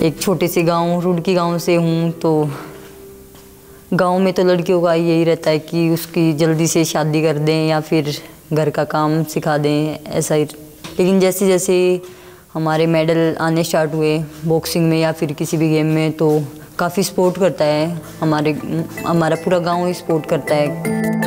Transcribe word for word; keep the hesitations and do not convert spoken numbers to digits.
एक छोटे से गांव रुड़की गांव से हूँ, तो गांव में तो लड़कियों का यही रहता है कि उसकी जल्दी से शादी कर दें या फिर घर का काम सिखा दें, ऐसा ही। लेकिन जैसे जैसे हमारे मेडल आने स्टार्ट हुए बॉक्सिंग में या फिर किसी भी गेम में, तो काफ़ी सपोर्ट करता है हमारे हमारा पूरा गांव ही सपोर्ट करता है।